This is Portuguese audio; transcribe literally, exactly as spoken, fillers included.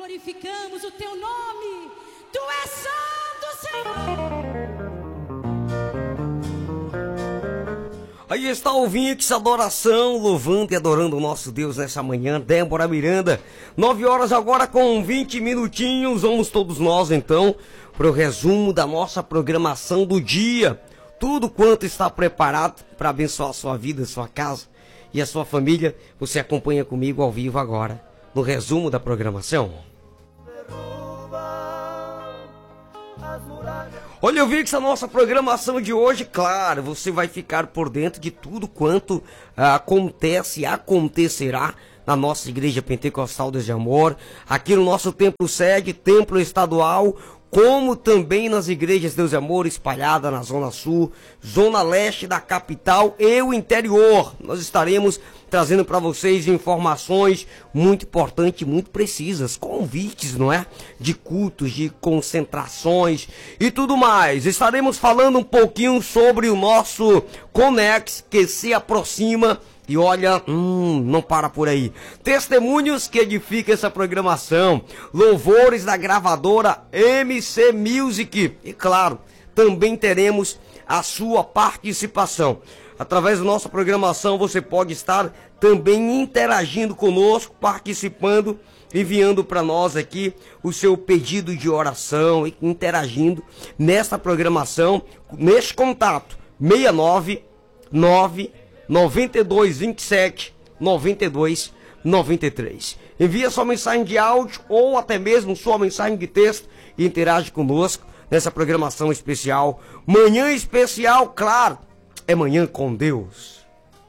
glorificamos o teu nome. Tu és santo, Senhor. Aí está o Vix, adoração, louvando e adorando o nosso Deus nessa manhã. Débora Miranda, nove horas agora com vinte minutinhos. Vamos todos nós então para o resumo da nossa programação do dia. Tudo quanto está preparado para abençoar a sua vida, a sua casa e a sua família, você acompanha comigo ao vivo agora no resumo da programação. Olha, eu vi que essa nossa programação de hoje, claro, você vai ficar por dentro de tudo quanto ah, acontece e acontecerá na nossa Igreja Pentecostal Deus de Amor, aqui no nosso Templo Sede, Templo Estadual, como também nas igrejas Deus de Amor espalhadas na Zona Sul, Zona Leste da capital e o interior. Nós estaremos trazendo para vocês informações muito importantes, muito precisas, convites, não é? De cultos, de concentrações e tudo mais. Estaremos falando um pouquinho sobre o nosso Conex, que se aproxima. E olha, hum, não para por aí. Testemunhos que edificam essa programação. Louvores da gravadora M C Music. E claro, também teremos a sua participação. Através da nossa programação você pode estar também interagindo conosco, participando, enviando para nós aqui o seu pedido de oração e interagindo nessa programação, neste contato seis nove nove noventa e dois, vinte e sete, noventa e dois, noventa e três. Envia sua mensagem de áudio ou até mesmo sua mensagem de texto e interage conosco nessa programação especial. Manhã especial, claro, é Manhã com Deus.